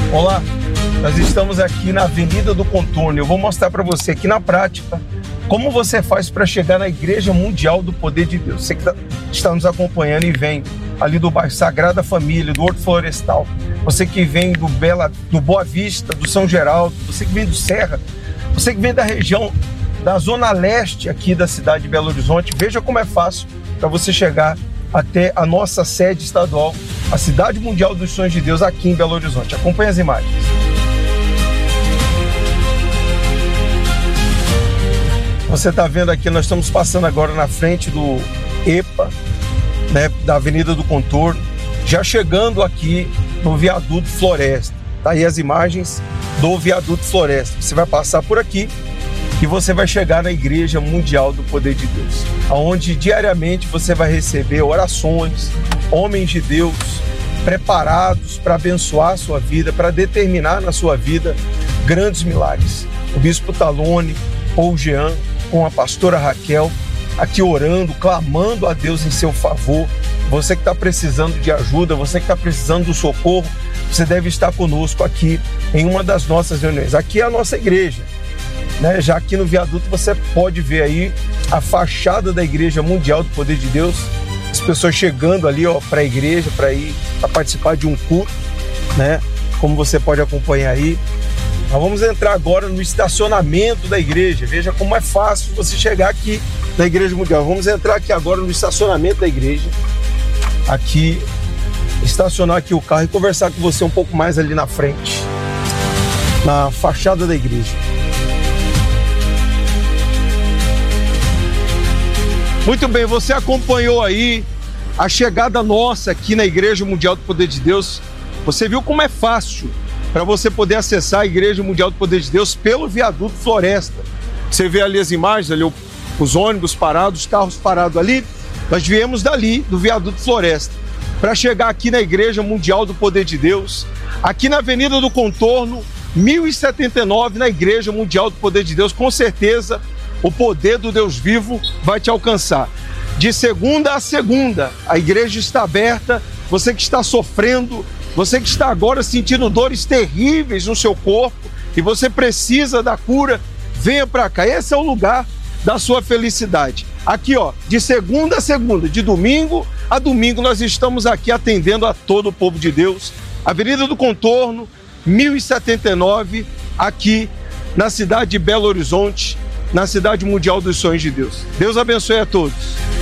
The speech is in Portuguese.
Olá, nós estamos aqui na Avenida do Contorno. Eu vou mostrar para você aqui na prática como você faz para chegar na Igreja Mundial do Poder de Deus. Você que está nos acompanhando e vem ali do bairro Sagrada Família, do Horto Florestal, você que vem do Boa Vista, do São Geraldo, você que vem do Serra, você que vem da região da zona leste aqui da cidade de Belo Horizonte, veja como é fácil para você chegar até a nossa sede estadual, a Cidade Mundial dos Sonhos de Deus, aqui em Belo Horizonte. Acompanhe as imagens. Você está vendo aqui, nós estamos passando agora na frente do EPA, né, da Avenida do Contorno, já chegando aqui no Viaduto Floresta. Tá aí as imagens do Viaduto Floresta. Você vai passar por aqui e você vai chegar na Igreja Mundial do Poder de Deus, onde diariamente você vai receber orações, homens de Deus preparados para abençoar a sua vida, para determinar na sua vida grandes milagres. O Bispo Talone, ou Jean, com a pastora Raquel, aqui orando, clamando a Deus em seu favor. Você que está precisando de ajuda, você que está precisando do socorro, você deve estar conosco aqui em uma das nossas reuniões. Aqui é a nossa igreja, né? Já aqui no viaduto você pode ver aí a fachada da Igreja Mundial do Poder de Deus, as pessoas chegando ali para a igreja, para ir a participar de um culto, né? Como você pode acompanhar aí. Nós vamos entrar agora no estacionamento da igreja. Veja como é fácil você chegar aqui na Igreja Mundial. Vamos entrar aqui agora no estacionamento da igreja. Aqui, estacionar aqui o carro e conversar com você um pouco mais ali na frente, na fachada da igreja. Muito bem, você acompanhou aí a chegada nossa aqui na Igreja Mundial do Poder de Deus. Você viu como é fácil para você poder acessar a Igreja Mundial do Poder de Deus pelo Viaduto Floresta. Você vê ali as imagens, ali os ônibus parados, os carros parados ali. Nós viemos dali, do Viaduto Floresta, para chegar aqui na Igreja Mundial do Poder de Deus, aqui na Avenida do Contorno, 1079, na Igreja Mundial do Poder de Deus. Com certeza, o poder do Deus vivo vai te alcançar. De segunda a segunda, a igreja está aberta. Você que está sofrendo, você que está agora sentindo dores terríveis no seu corpo e você precisa da cura, venha para cá. Esse é o lugar da sua felicidade. Aqui, ó, de segunda a segunda, de domingo a domingo, nós estamos aqui atendendo a todo o povo de Deus. Avenida do Contorno, 1079, aqui na cidade de Belo Horizonte, na Cidade Mundial dos Sonhos de Deus. Deus abençoe a todos.